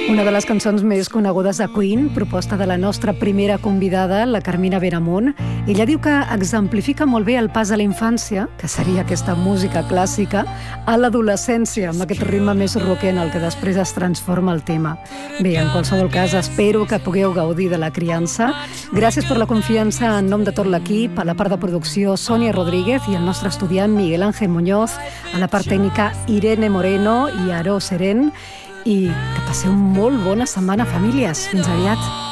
Una de les cançons més conegudes de Queen, proposta de la nostra primera convidada, la Carmina Beramunt. Ella diu que exemplifica molt bé el pas de la infància, que seria aquesta música clàssica, a l'adolescència, amb aquest ritme més rocker en el que després es transforma el tema. Bé, en qualsevol cas, espero que pugueu gaudir de la criança. Gràcies per la confiança en nom de tot l'equip, a la part de producció Sònia Rodríguez i el nostre estudiant Miguel Ángel Muñoz, a la part tècnica Irene Moreno i Aró Seren, i que passeu molt bona setmana, famílies. Fins aviat.